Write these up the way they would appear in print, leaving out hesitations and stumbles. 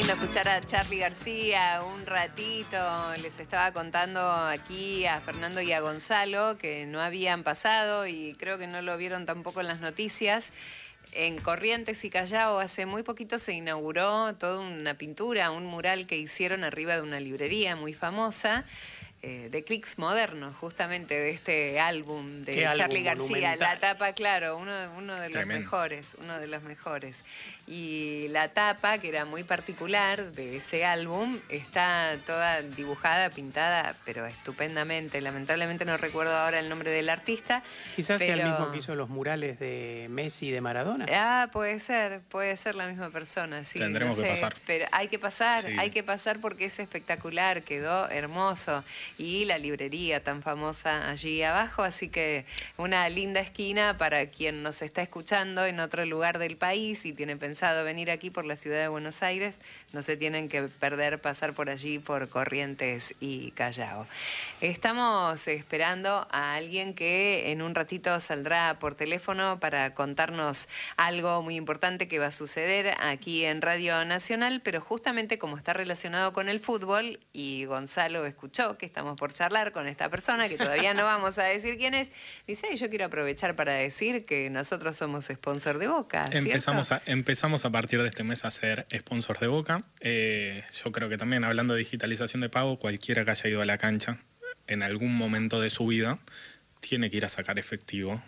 lindo escuchar a Charly García un ratito. Les estaba contando aquí a Fernando y a Gonzalo que no habían pasado y creo que no lo vieron tampoco en las noticias. En Corrientes y Callao hace muy poquito se inauguró toda una pintura, un mural que hicieron arriba de una librería muy famosa. De clics modernos, justamente, de este álbum de Charly García. La tapa, claro, uno de los mejores, uno de los mejores. Y la tapa, que era muy particular de ese álbum, está toda dibujada, pintada, pero estupendamente. Lamentablemente no recuerdo ahora el nombre del artista. Quizás sea el mismo que hizo los murales de Messi y de Maradona. Ah, puede ser la misma persona, sí. Tendremos que pasar. Pero hay que pasar porque es espectacular, quedó hermoso. Y la librería tan famosa allí abajo, así que una linda esquina para quien nos está escuchando en otro lugar del país y tiene pensado venir aquí por la ciudad de Buenos Aires, no se tienen que perder pasar por allí, por Corrientes y Callao. Estamos esperando a alguien que en un ratito saldrá por teléfono para contarnos algo muy importante que va a suceder aquí en Radio Nacional, pero justamente como está relacionado con el fútbol y Gonzalo escuchó que estamos por charlar con esta persona, que todavía no vamos a decir quién es, dice, yo quiero aprovechar para decir que nosotros somos sponsor de Boca, ¿cierto? Empezamos a partir de este mes a ser sponsor de Boca. Yo creo que también, hablando de digitalización de pago, cualquiera que haya ido a la cancha en algún momento de su vida tiene que ir a sacar efectivo,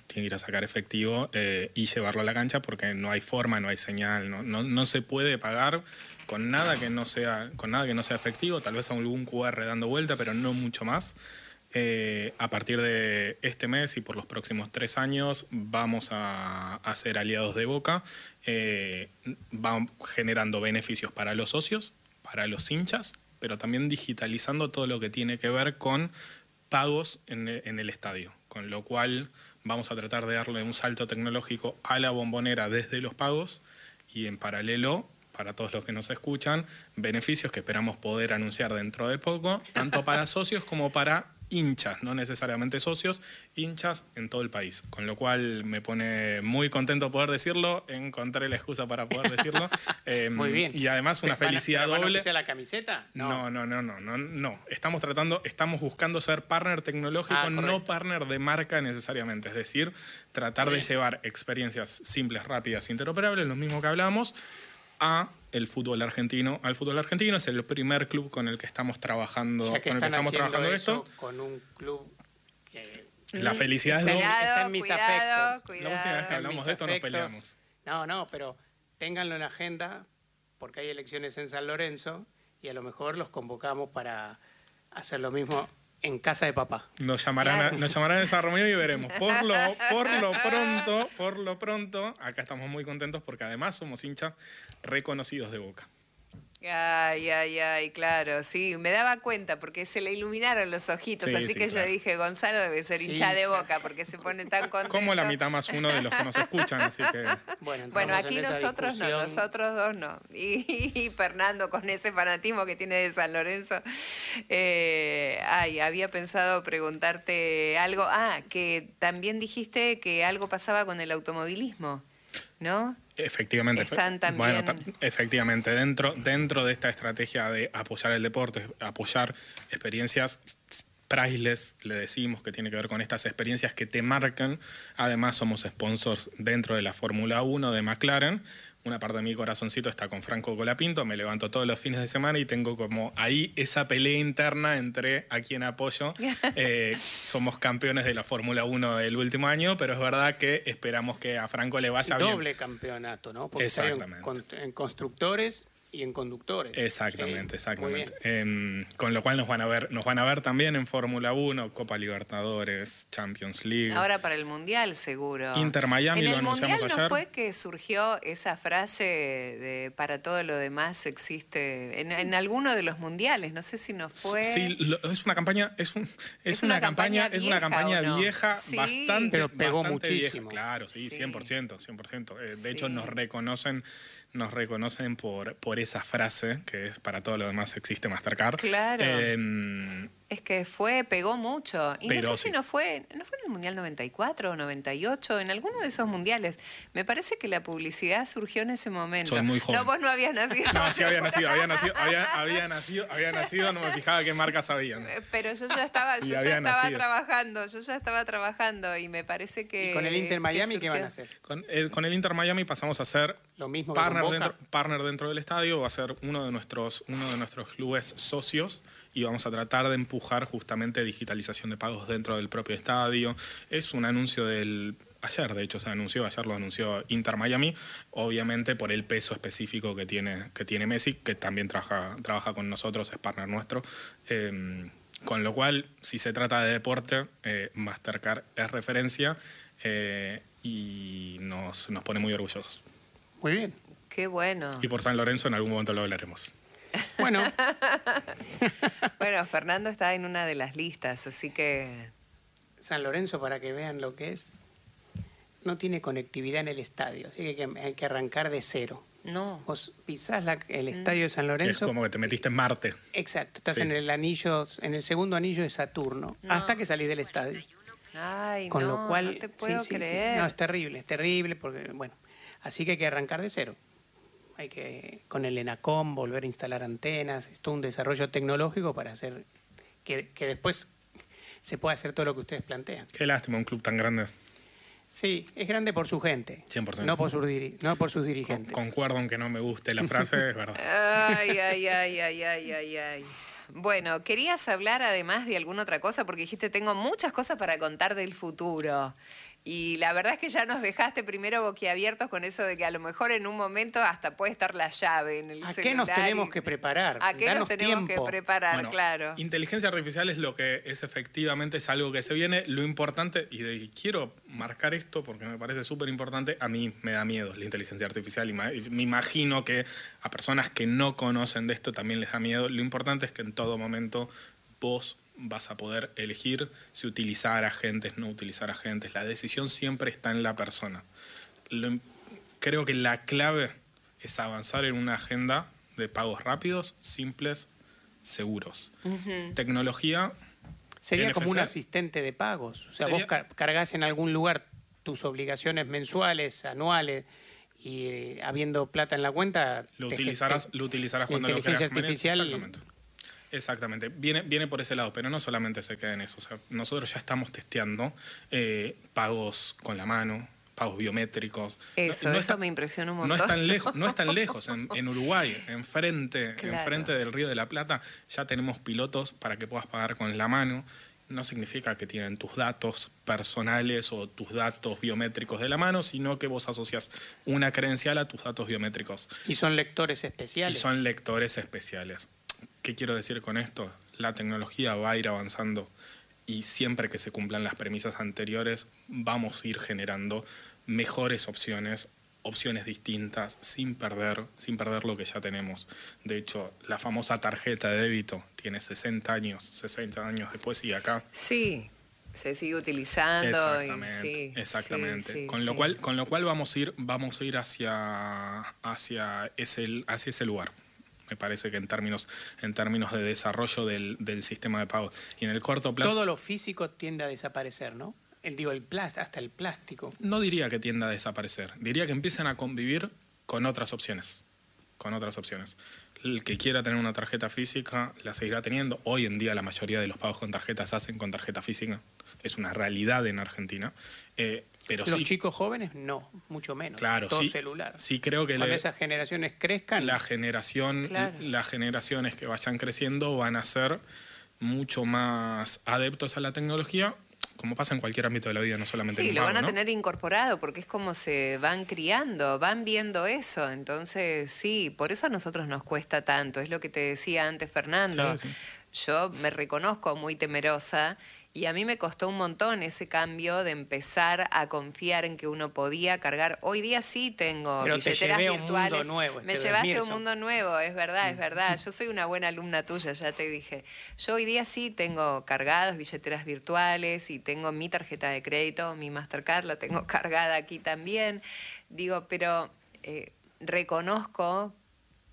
y llevarlo a la cancha porque no hay forma, no hay señal, no se puede pagar con nada que no sea efectivo, tal vez algún QR dando vuelta, pero no mucho más. A partir de este mes y por los próximos 3 años vamos a ser aliados de Boca. Van generando beneficios para los socios, para los hinchas, pero también digitalizando todo lo que tiene que ver con pagos en el estadio, con lo cual vamos a tratar de darle un salto tecnológico a la Bombonera desde los pagos y en paralelo, para todos los que nos escuchan, beneficios que esperamos poder anunciar dentro de poco, tanto para socios como para hinchas, no necesariamente socios, hinchas en todo el país. Con lo cual me pone muy contento poder decirlo, encontré la excusa para poder decirlo. Muy bien. Y además una felicidad doble. ¿Van a la camiseta? No. Estamos buscando ser partner tecnológico, no partner de marca necesariamente. Es decir, tratar de llevar experiencias simples, rápidas, interoperables, lo mismo que hablamos, al fútbol argentino. Es el primer club con el que estamos trabajando, esto. Con un club que la felicidad es doble. Está en mis afectos. La última vez que hablamos de esto nos peleamos. No, pero ténganlo en agenda porque hay elecciones en San Lorenzo y a lo mejor los convocamos para hacer lo mismo en casa de papá. Nos llamarán a esa reunión y veremos. Por lo pronto, acá estamos muy contentos porque además somos hinchas reconocidos de Boca. Ay, claro, sí, me daba cuenta porque se le iluminaron los ojitos, Sí, así sí, que claro. yo dije, Gonzalo debe ser hincha de Boca porque se pone tan contento. Como la mitad más uno de los que nos escuchan, así que... Bueno, aquí nosotros dos no. Y Fernando con ese fanatismo que tiene de San Lorenzo. Había pensado preguntarte algo. Que también dijiste que algo pasaba con el automovilismo, ¿no? Efectivamente. Están también... Efectivamente, dentro de esta estrategia de apoyar el deporte, apoyar experiencias priceless, le decimos, que tiene que ver con estas experiencias que te marcan. Además, somos sponsors dentro de la Fórmula 1 de McLaren. Una parte de mi corazoncito está con Franco Colapinto, me levanto todos los fines de semana y tengo como ahí esa pelea interna entre a quién apoyo. Somos campeones de la Fórmula 1 del último año, pero es verdad que esperamos que a Franco le vaya bien. Doble campeonato, ¿no? Porque exactamente. En constructores y en conductores. Exactamente. Con lo cual nos van a ver también en Fórmula 1, Copa Libertadores, Champions League. Ahora para el Mundial seguro. Inter Miami lo anunciamos ayer. ¿En el Mundial no fue que surgió esa frase de para todo lo demás existe? En alguno de los mundiales, no sé si no fue... Sí, es una campaña, es una campaña vieja, ¿Sí? bastante, pero pegó bastante muchísimo. Vieja. Claro, sí, 100%. De Sí. hecho, nos reconocen por esa frase, que es para todo lo demás existe Mastercard. Claro. Es que pegó mucho. Y Pero no sé si sí. no fue en el Mundial 94 o 98, en alguno de esos mundiales. Me parece que la publicidad surgió en ese momento. Soy muy joven. No, vos no habías nacido. No, sí había nacido, no me fijaba qué marcas habían. Pero yo ya estaba, Sí, yo ya había estaba nacido. trabajando y me parece que... ¿Y con el Inter Miami qué van a surgió. hacer? Con el Inter Miami pasamos a ser Lo mismo que con Boca. partner dentro del estadio, va a ser uno de nuestros clubes socios y vamos a tratar de empujar justamente digitalización de pagos dentro del propio estadio. Es un anuncio ayer, de hecho ayer lo anunció Inter Miami, obviamente por el peso específico que tiene Messi, que también trabaja con nosotros, es partner nuestro. Con lo cual, si se trata de deporte, Mastercard es referencia y nos pone muy orgullosos. Muy bien. Qué bueno. Y por San Lorenzo en algún momento lo hablaremos. Bueno, Bueno, Fernando está en una de las listas, así que... San Lorenzo, para que vean lo que es, no tiene conectividad en el estadio, así que hay que arrancar de cero. No. Vos pisás el estadio de San Es Lorenzo. como que te metiste en Marte. Exacto, estás Sí. en el segundo anillo de Saturno, No. hasta que salís del estadio. Ay, Con no, lo cual, no te puedo sí, sí, sí. creer. No, es terrible, porque, bueno, así que hay que arrancar de cero. Hay que, con el ENACOM, volver a instalar antenas, es todo un desarrollo tecnológico para hacer que después se pueda hacer todo lo que ustedes plantean. Qué lástima, un club tan grande. Sí, es grande por su gente, 100%. no por sus dirigentes. Concuerdo, aunque no me guste la frase, es verdad. Ay. Bueno, querías hablar además de alguna otra cosa, porque dijiste, tengo muchas cosas para contar del futuro. Y la verdad es que ya nos dejaste primero boquiabiertos con eso de que a lo mejor en un momento hasta puede estar la llave en el ¿A celular. qué nos tenemos que preparar? ¿A qué nos Danos tenemos tiempo. que preparar? Bueno, Claro. inteligencia artificial es lo que es efectivamente, es algo que se viene. Lo importante, y quiero marcar esto porque me parece súper importante, a mí me da miedo la inteligencia artificial y me imagino que a personas que no conocen de esto también les da miedo. Lo importante es que en todo momento vos vas a poder elegir si utilizar agentes, no utilizar agentes. La decisión siempre está en la persona. Creo que la clave es avanzar en una agenda de pagos rápidos, simples, seguros. Tecnología. Sería como un NFC. asistente de pagos. O sea, Sería- vos cargás en algún lugar tus obligaciones mensuales, anuales, y habiendo plata en la cuenta... Lo te- utilizarás te- cuando lo inteligencia creas conveniente. artificial- Exactamente. Viene por ese lado, pero no solamente se queda en eso. O sea, nosotros ya estamos testeando pagos con la mano, pagos biométricos. Eso me impresiona un montón. No es tan lejos. En Uruguay, enfrente Claro. del Río de la Plata, ya tenemos pilotos para que puedas pagar con la mano. No significa que tienen tus datos personales o tus datos biométricos de la mano, sino que vos asocias una credencial a tus datos biométricos. Y son lectores especiales. Y son lectores especiales. ¿Qué quiero decir con esto? La tecnología va a ir avanzando y siempre que se cumplan las premisas anteriores vamos a ir generando mejores opciones distintas sin perder lo que ya tenemos. De hecho, la famosa tarjeta de débito tiene 60 años después y acá. Sí, se sigue utilizando. Exactamente. Sí, Con lo cual vamos a ir hacia ese lugar. Me parece que en términos de desarrollo del sistema de pago. Y en el corto plazo... Todo lo físico tiende a desaparecer, ¿no? Hasta el plástico. No diría que tienda a desaparecer. Diría que empiezan a convivir con otras opciones. El que quiera tener una tarjeta física la seguirá teniendo. Hoy en día la mayoría de los pagos con tarjetas se hacen con tarjeta física. Es una realidad en Argentina. Pero Los sí, chicos jóvenes, no, mucho menos. claro, todo sí, celular. sí creo que Cuando esas generaciones crezcan, las generaciones que vayan creciendo van a ser mucho más adeptos a la tecnología, como pasa en cualquier ámbito de la vida, no solamente en Sí, el lo pago, van a ¿no? tener incorporado porque es como se van criando, van viendo eso. Entonces, sí, por eso a nosotros nos cuesta tanto. Es lo que te decía antes, Fernando. Sí. Yo me reconozco muy temerosa y a mí me costó un montón ese cambio de empezar a confiar en que uno podía cargar. Hoy día sí tengo Pero te billeteras llevé a un mundo virtuales. nuevo, Me Esteban llevaste a un Mierson. mundo nuevo, es verdad. Yo soy una buena alumna tuya, ya te dije. Yo hoy día sí tengo cargadas billeteras virtuales y tengo mi tarjeta de crédito, mi Mastercard, la tengo cargada aquí también. Digo, pero reconozco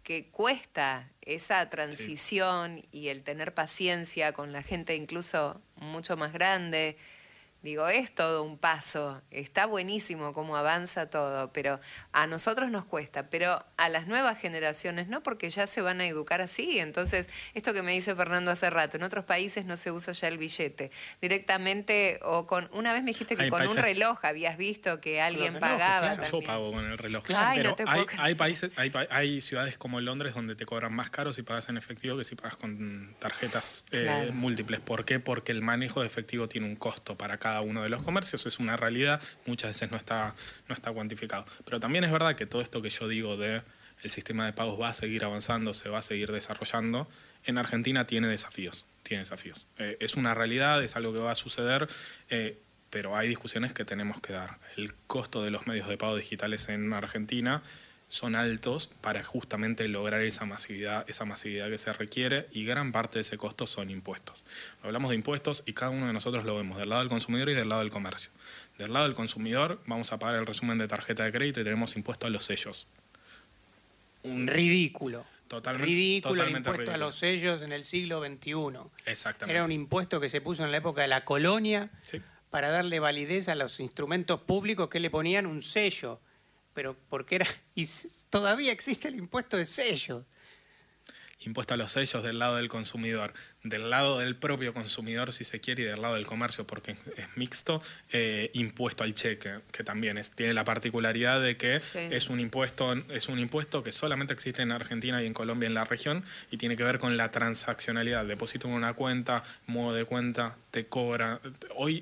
que cuesta esa transición y el tener paciencia con la gente incluso mucho más grande. Digo, es todo un paso, está buenísimo cómo avanza todo, pero a nosotros nos cuesta, pero a las nuevas generaciones no, porque ya se van a educar así. Entonces, esto que me dice Fernando hace rato, en otros países no se usa ya el billete directamente, o con, una vez me dijiste que con un reloj habías visto que alguien pagaba. Claro. Yo pago con el reloj. Ay, pero no hay países, hay ciudades como Londres donde te cobran más caro si pagas en efectivo que si pagas con tarjetas múltiples. ¿Por qué? Porque el manejo de efectivo tiene un costo para cada uno de los comercios, es una realidad, muchas veces no está cuantificado. Pero también es verdad que todo esto que yo digo de el sistema de pagos va a seguir avanzando, se va a seguir desarrollando, en Argentina tiene desafíos. Es una realidad, es algo que va a suceder, pero hay discusiones que tenemos que dar. El costo de los medios de pago digitales en Argentina son altos para justamente lograr esa masividad que se requiere, y gran parte de ese costo son impuestos. Hablamos de impuestos y cada uno de nosotros lo vemos del lado del consumidor y del lado del comercio. Del lado del consumidor vamos a pagar el resumen de tarjeta de crédito y tenemos impuesto a los sellos. Ridículo. Totalmente el impuesto ridículo. a los sellos en el siglo XXI. Exactamente. Era un impuesto que se puso en la época de la colonia para darle validez a los instrumentos públicos que le ponían un sello. Pero porque era, y todavía existe el impuesto de sellos. Impuesto a los sellos del lado del consumidor, del lado del propio consumidor si se quiere, y del lado del comercio porque es mixto, impuesto al cheque, que también tiene la particularidad de que es un impuesto que solamente existe en Argentina y en Colombia, en la región, y tiene que ver con la transaccionalidad. Deposito en una cuenta, modo de cuenta, te cobra. Hoy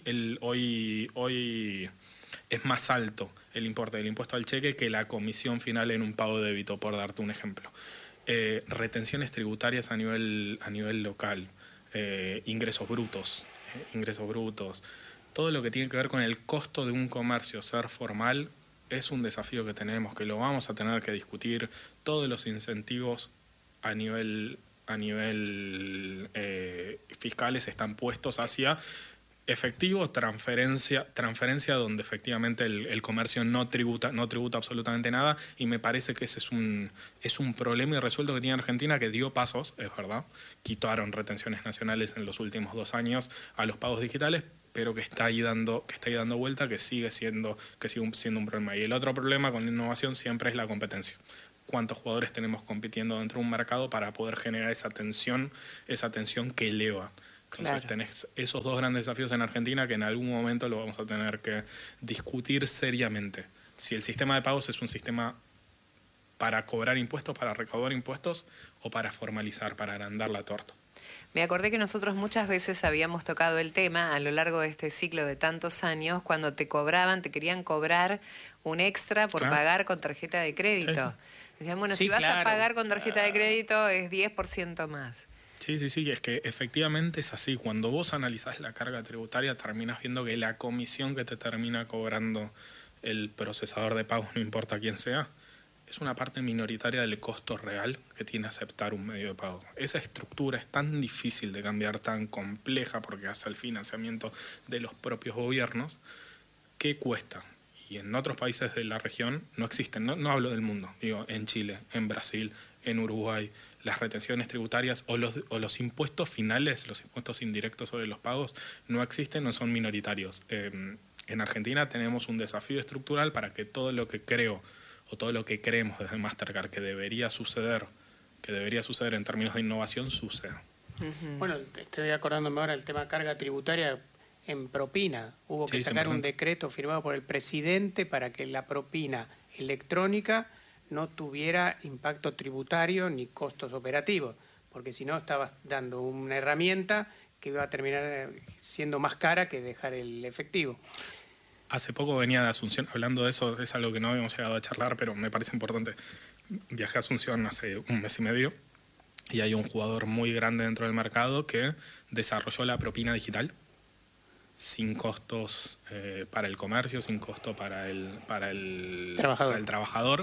es más alto el importe del impuesto al cheque que la comisión final en un pago de débito, por darte un ejemplo. Retenciones tributarias a nivel local, ingresos brutos, todo lo que tiene que ver con el costo de un comercio ser formal es un desafío que tenemos, que lo vamos a tener que discutir. Todos los incentivos a nivel fiscales están puestos hacia efectivo, transferencia donde efectivamente el comercio no tributa absolutamente nada, y me parece que ese es un problema irresuelto que tiene Argentina, que dio pasos, es verdad, quitaron retenciones nacionales en los últimos 2 años a los pagos digitales, pero que está ahí dando vuelta, que sigue siendo un problema. Y el otro problema con la innovación siempre es la competencia. ¿Cuántos jugadores tenemos compitiendo dentro de un mercado para poder generar esa tensión que eleva? Entonces tenés esos 2 grandes desafíos en Argentina que en algún momento lo vamos a tener que discutir seriamente. Si el sistema de pagos es un sistema para cobrar impuestos, para recaudar impuestos, o para formalizar, para agrandar la torta. Me acordé que nosotros muchas veces habíamos tocado el tema a lo largo de este ciclo de tantos años, cuando te querían cobrar un extra por pagar con tarjeta de crédito. Sí. Decían, bueno, si vas a pagar con tarjeta de crédito es 10% más. Sí, es que efectivamente es así. Cuando vos analizás la carga tributaria, terminás viendo que la comisión que te termina cobrando el procesador de pagos, no importa quién sea, es una parte minoritaria del costo real que tiene aceptar un medio de pago. Esa estructura es tan difícil de cambiar, tan compleja, porque hace el financiamiento de los propios gobiernos, que cuesta. Y en otros países de la región no existen, no hablo del mundo, digo en Chile, en Brasil, en Uruguay, las retenciones tributarias o los impuestos finales, los impuestos indirectos sobre los pagos, no existen, no son minoritarios. En Argentina tenemos un desafío estructural para que todo lo que creo o todo lo que creemos desde Mastercard que debería suceder en términos de innovación, suceda. Bueno, estoy acordándome ahora del tema carga tributaria en propina. Hubo que sacar 100%. Un decreto firmado por el presidente para que la propina electrónica no tuviera impacto tributario ni costos operativos, porque si no estabas dando una herramienta que iba a terminar siendo más cara que dejar el efectivo. Hace poco venía de Asunción, hablando de eso, es algo que no habíamos llegado a charlar, pero me parece importante. Viajé a Asunción hace 1 mes y medio y hay un jugador muy grande dentro del mercado que desarrolló la propina digital sin costos para el comercio, sin costo para el trabajador,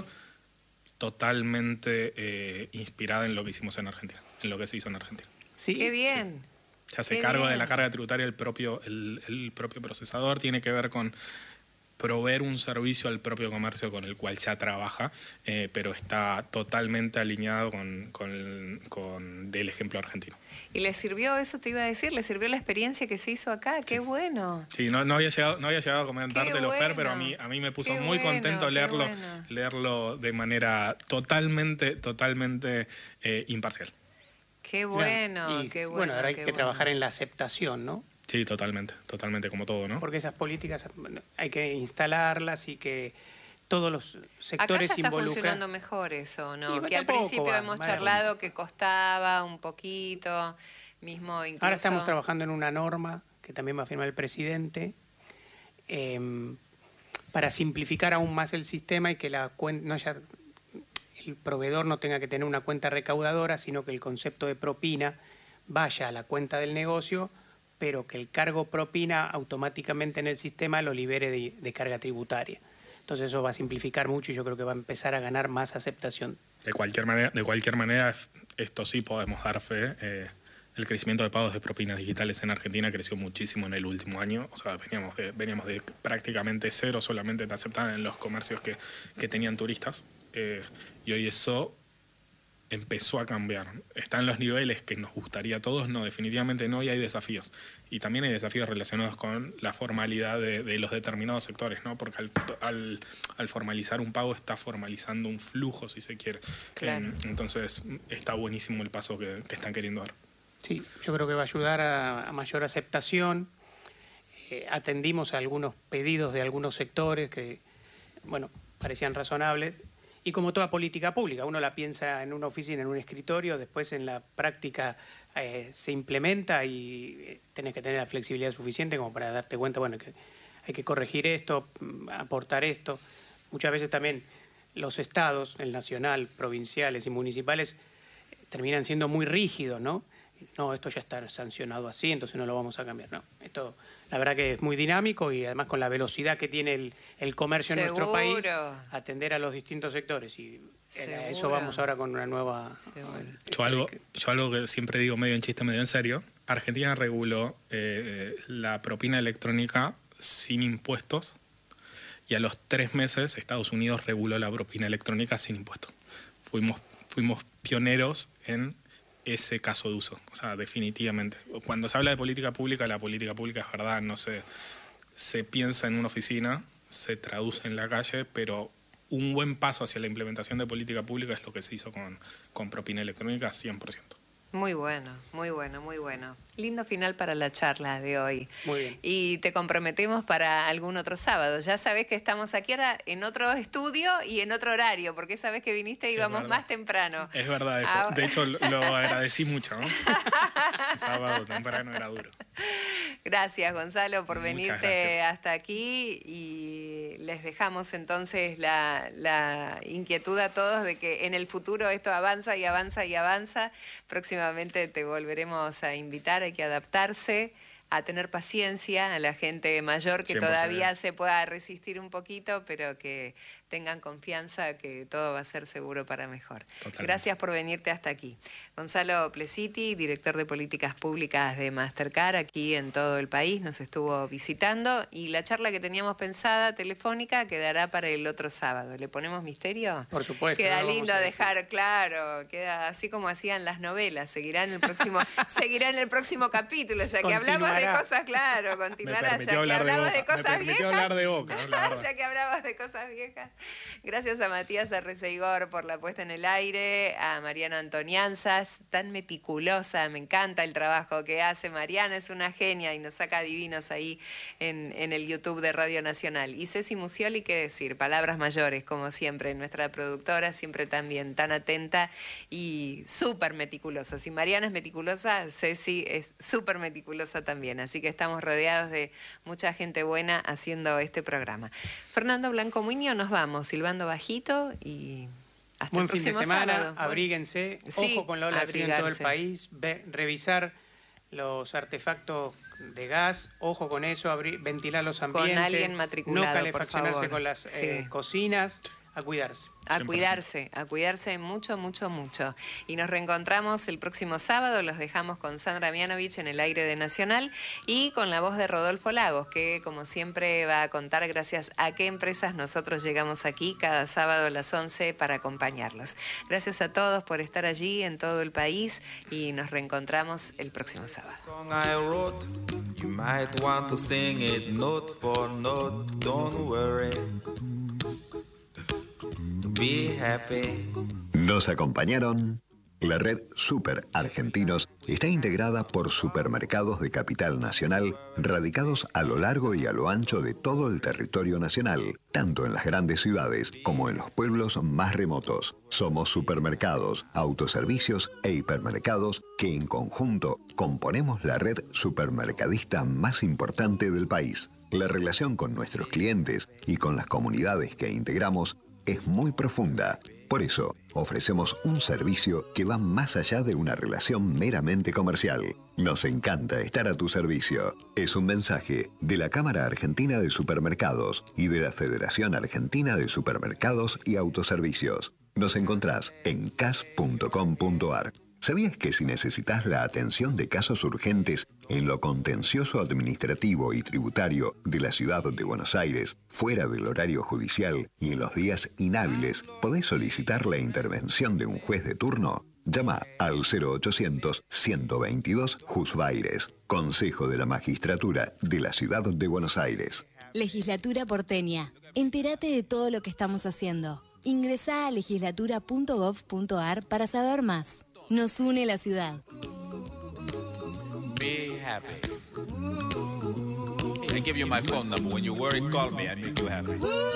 totalmente inspirada en lo que hicimos en Argentina, en lo que se hizo en Argentina. Sí, qué bien. Sí. Se hace cargo de la carga tributaria el propio procesador, tiene que ver con proveer un servicio al propio comercio con el cual ya trabaja, pero está totalmente alineado con el ejemplo argentino. ¿Y le sirvió, eso te iba a decir, le sirvió la experiencia que se hizo acá? ¡Qué bueno! Sí, no había llegado a comentártelo, bueno, Fer, pero a mí me puso muy bueno, contento leerlo de manera totalmente imparcial. ¡Qué bueno! ¡Qué bueno! Bueno, ahora hay que trabajar en la aceptación, ¿no? Sí, totalmente, como todo, ¿no? Porque esas políticas hay que instalarlas y que todos los sectores acá ya está involucran. funcionando mejor eso, ¿no? Y Que al principio hemos charlado que costaba un poquito, mismo incluso... Ahora estamos trabajando en una norma que también va a firmar el presidente para simplificar aún más el sistema y que el proveedor no tenga que tener una cuenta recaudadora, sino que el concepto de propina vaya a la cuenta del negocio, pero que el cargo propina automáticamente en el sistema lo libere de carga tributaria. Entonces eso va a simplificar mucho y yo creo que va a empezar a ganar más aceptación. De cualquier manera, esto sí podemos dar fe. El crecimiento de pagos de propinas digitales en Argentina creció muchísimo en el último año. O sea, veníamos de prácticamente cero, solamente te aceptaban en los comercios que tenían turistas. Y hoy eso empezó a cambiar. Está en los niveles que nos gustaría a todos. No, definitivamente no, y hay desafíos. Y también hay desafíos relacionados con la formalidad de los determinados sectores, ¿no? Porque al formalizar un pago está formalizando un flujo, si se quiere. Claro. Entonces está buenísimo el paso que están queriendo dar. Sí, yo creo que va a ayudar a mayor aceptación. Atendimos a algunos pedidos de algunos sectores que, bueno, parecían razonables. Y como toda política pública, uno la piensa en una oficina, en un escritorio, después en la práctica se implementa y tenés que tener la flexibilidad suficiente como para darte cuenta, bueno, que hay que corregir esto, aportar esto. Muchas veces también los estados, el nacional, provinciales y municipales, terminan siendo muy rígidos, ¿no? No, esto ya está sancionado así, entonces no lo vamos a cambiar. No, esto la verdad que es muy dinámico y además con la velocidad que tiene el comercio en nuestro país, atender a los distintos sectores. Y a eso vamos ahora con una nueva... Yo algo que siempre digo medio en chiste, medio en serio. Argentina reguló la propina electrónica sin impuestos y a los 3 meses Estados Unidos reguló la propina electrónica sin impuestos. Fuimos pioneros en ese caso de uso, o sea, definitivamente. Cuando se habla de política pública, la política pública es verdad, no se piensa en una oficina, se traduce en la calle, pero un buen paso hacia la implementación de política pública es lo que se hizo con propina electrónica 100%. Muy bueno, muy bueno, muy bueno. Lindo final para la charla de hoy. Muy bien. Y te comprometemos para algún otro sábado. Ya sabés que estamos aquí ahora en otro estudio y en otro horario, porque esa vez que viniste íbamos más temprano. Es verdad eso. De hecho, lo agradecí mucho, ¿no? El sábado temprano era duro. Gracias, Gonzalo, por venirte hasta aquí y les dejamos entonces la inquietud a todos de que en el futuro esto avanza y avanza y avanza. Próximamente te volveremos a invitar, hay que adaptarse, a tener paciencia a la gente mayor que 100%. Todavía se pueda resistir un poquito, pero que tengan confianza que todo va a ser seguro para mejor. Totalmente. Gracias por venirte hasta aquí. Gonzalo Plesiti, director de Políticas Públicas de Mastercard, aquí en todo el país, nos estuvo visitando y la charla que teníamos pensada telefónica quedará para el otro sábado. ¿Le ponemos misterio? Por supuesto. Queda lindo dejar claro, queda así como hacían las novelas, seguirá en el próximo capítulo, ya que hablamos de cosas, claro, continuará, ya que hablamos de cosas viejas. Hablar de Boca, ¿no? Ya que hablamos de cosas viejas. Gracias a Matías Arreceigor por la puesta en el aire, a Mariana Antonianzas, tan meticulosa, me encanta el trabajo que hace Mariana, es una genia y nos saca divinos ahí en el YouTube de Radio Nacional. Y Ceci Musioli, qué decir, palabras mayores, como siempre, nuestra productora, siempre también tan atenta y súper meticulosa. Si Mariana es meticulosa, Ceci es súper meticulosa también, así que estamos rodeados de mucha gente buena haciendo este programa. Fernando Blanco Muñoz, nos vamos, silbando bajito y hasta buen el próximo fin de semana, sábado. Abríguense, Sí, ojo con la ola de frío en todo el país, revisar los artefactos de gas, ojo con eso, ventilar los ambientes, con alguien matriculado, no calefaccionarse por favor. con las Sí. cocinas, A cuidarse. A cuidarse mucho, mucho, mucho. Y nos reencontramos el próximo sábado, los dejamos con Sandra Mianovich en el aire de Nacional y con la voz de Rodolfo Lagos, que como siempre va a contar gracias a qué empresas nosotros llegamos aquí cada sábado a las 11 para acompañarlos. Gracias a todos por estar allí en todo el país y nos reencontramos el próximo sábado. Nos acompañaron. La red Super Argentinos está integrada por supermercados de capital nacional radicados a lo largo y a lo ancho de todo el territorio nacional, tanto en las grandes ciudades como en los pueblos más remotos. Somos supermercados, autoservicios e hipermercados que en conjunto componemos la red supermercadista más importante del país. La relación con nuestros clientes y con las comunidades que integramos es muy profunda. Por eso, ofrecemos un servicio que va más allá de una relación meramente comercial. Nos encanta estar a tu servicio. Es un mensaje de la Cámara Argentina de Supermercados y de la Federación Argentina de Supermercados y Autoservicios. Nos encontrás en cas.com.ar. ¿Sabías que si necesitas la atención de casos urgentes en lo contencioso administrativo y tributario de la ciudad de Buenos Aires, fuera del horario judicial y en los días inhábiles, podés solicitar la intervención de un juez de turno? Llama al 0800-122 Jusbaires, Consejo de la Magistratura de la Ciudad de Buenos Aires. Legislatura porteña. Entérate de todo lo que estamos haciendo. Ingresá a legislatura.gov.ar para saber más. Nos une la ciudad. Be happy. I give you my phone number. When you're worried, call me. I make you happy.